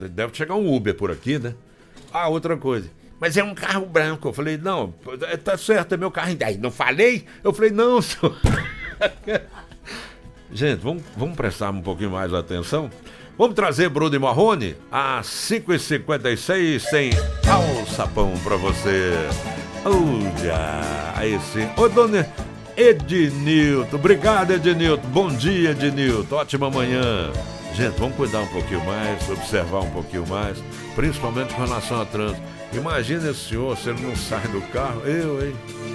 deve chegar um Uber por aqui, né? Ah, outra coisa. Mas é um carro branco. Eu falei, não, tá certo, é meu carro. Aí, não falei? Eu falei, não, senhor. Gente, vamos prestar um pouquinho mais atenção. Vamos trazer Bruno e Marrone às 5h56 tem alçapão pra você. Olha, aí sim. Ô, dona Ednilton, obrigado, Ednilton. Bom dia, Ednilton. Ótima manhã. Gente, vamos cuidar um pouquinho mais, observar um pouquinho mais, principalmente com relação ao trânsito. Imagina esse senhor, se ele não sai do carro, hein?